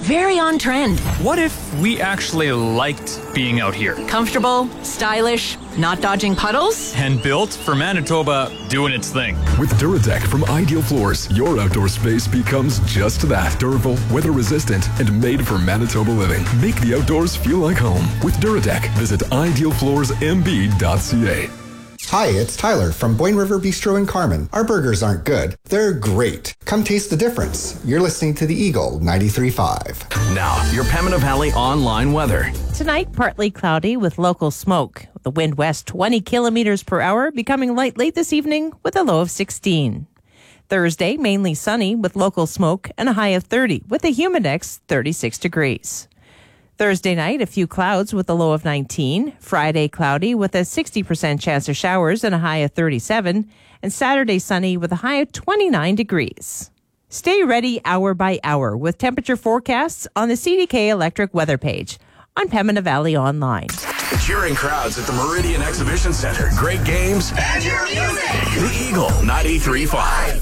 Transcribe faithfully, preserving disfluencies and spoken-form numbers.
very on trend. What if we actually liked being out here? Comfortable, stylish, not dodging puddles? And built for Manitoba doing its thing. With Duradeck from Ideal Floors, your outdoor space becomes just that. Durable, weather-resistant, and made for Manitoba living. Make the outdoors feel like home with Duradeck. Visit ideal floors m b dot c a. Hi, it's Tyler from Boyne River Bistro in Carman. Our burgers aren't good. They're great. Come taste the difference. You're listening to the Eagle ninety-three point five. Now, your Pembina Valley online weather. Tonight, partly cloudy with local smoke. The wind west twenty kilometers per hour, becoming light late this evening with a low of sixteen. Thursday, mainly sunny with local smoke and a high of thirty, with a humidex thirty-six degrees. Thursday night, a few clouds with a low of nineteen. Friday, cloudy with a sixty percent chance of showers and a high of thirty-seven. And Saturday, sunny with a high of twenty-nine degrees. Stay ready hour by hour with temperature forecasts on the C D K Electric weather page on Pembina Valley Online. Cheering crowds at the Meridian Exhibition Center. Great games. And your music. The Eagle ninety-three point five.